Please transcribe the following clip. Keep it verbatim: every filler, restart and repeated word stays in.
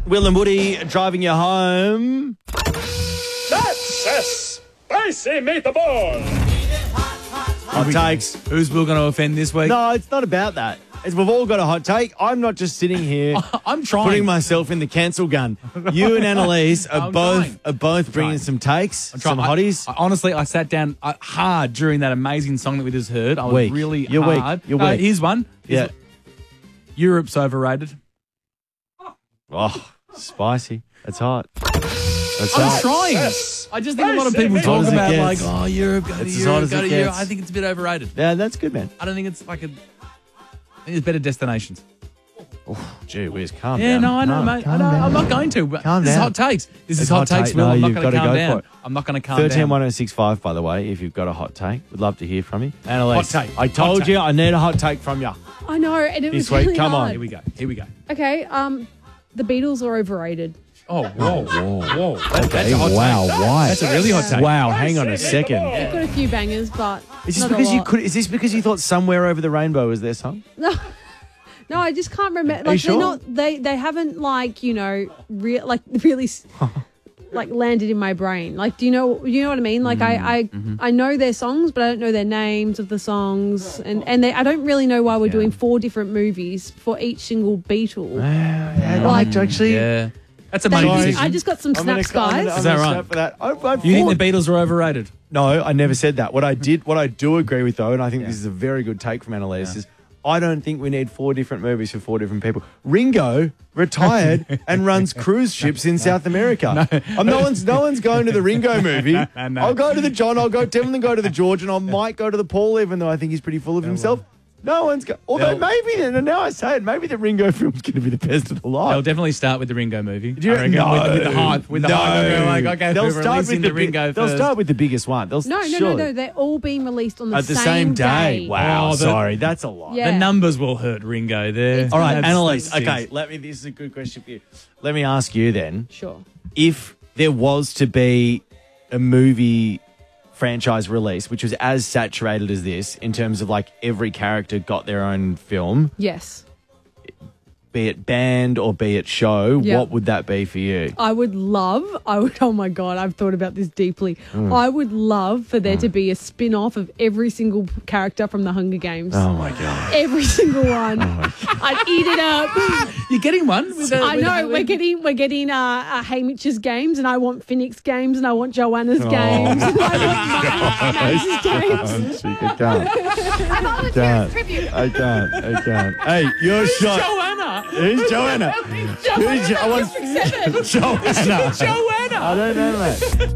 Will and Woody driving you home. That's a spicy meatball. Hot takes. Who's Will going to offend this week? No, it's not about that. It's, we've all got a hot take. I'm not just sitting here I'm trying. putting myself in the cancel gun. You and Annalise are I'm both trying. are both bringing trying. some takes, I'm trying- some I- hotties. I, honestly, I sat down uh, hard during that amazing song that we just heard. I was Weak. really You're weak. hard. You're Uh, weak. here's one. yeah. Here's Europe's overrated. Oh, spicy. That's hot. That's I'm hot. trying. Yes. I just think a lot of Spicy people meatball. talk As it about gets. like, oh, Europe, go to It's as hot Europe, as go it to Europe. gets. I think it's a bit overrated. Yeah, that's good, man. I don't think it's like a. I think there's better destinations. Gee whiz, calm Yeah, down. no, I know, No, mate. I calm know. down. I'm not going to. But Calm this down. is hot takes. This It's is hot, hot takes, take. Will. No, I'm not you've going to gotta calm go down. for it. I'm not going to calm thirteen down. one oh six five, by the way, if you've got a hot take. We'd love to hear from you. Annalise, Hot take. I told Hot you I need a hot take from you. I know, and it This was week, really come on. hard. Here we go. Here we go. Okay, um, the Beatles are overrated. Oh, whoa, whoa, whoa. That- Okay, that's a hot wow, take. why? That's a really hot take. Wow, hang on a Spicy second. meatball. They've got a few bangers, but Is this not a because you lot. could? Is this because you thought "Somewhere Over the Rainbow" was their song? No, no, I just can't remember. Are you Like sure? they're not. They they haven't like you know real like really s- like landed in my brain. Like, do you know you know what I mean? Like I I, Mm-hmm. I know their songs, but I don't know their names of the songs, and and they, I don't really know why we're doing four different movies for each single Beatle. Yeah, Like- actually. Yeah. That's a They- money Sorry. decision. I just got some I'm gonna- snaps, I'm gonna- guys. I'm Is that gonna right? snap for that. I, I You think thought- the Beatles are overrated? No, I never said that. What I did, what I do agree with though, and I think this is a very good take from Annalise, is I don't think we need four different movies for four different people. Ringo retired and runs cruise ships in South America. Um, no one's no one's going to the Ringo movie. no. I'll go to the John. I'll go definitely go to the George, and I might go to the Paul, even though I think he's pretty full of himself. No one's go- although They'll- maybe then now I say it, maybe the Ringo film's going to be the best of the lot. They'll definitely start with the Ringo movie. Do you- I reckon, no, with, with the hype. With the no. hype. They're like, okay, they'll we're start releasing with the, the big- Ringo They'll first. start with the biggest one. They'll No, no, no, surely. no. They're all being released on the, At the same day. Wow, Oh, the- sorry, that's a lot. Yeah. The numbers will hurt Ringo there. It's All right, That's- Annalise. that's Okay, six. let me. This is a good question for you. Let me ask you then: Sure. if there was to be a movie franchise release which was as saturated as this in terms of like every character got their own film, Yes. be it band or be it show, Yeah. what would that be for you? I would love, I would, oh my God, I've thought about this deeply. Mm. I would love for there to be a spin off of every single character from the Hunger Games. Oh my god! Every single one. I'd eat it up. You're getting one? With the, I with know, the- we're getting we're getting uh, uh, Hamish's games, and I want Phoenix games, and I want Joanna's games, and I want Ma- Max's games. She could can't. Can't. I can't. I can't. Hey, your shot. Joanna! Who's Joanna? Who's Jo- I want District seven. Joanna. Joanna! I don't know, mate.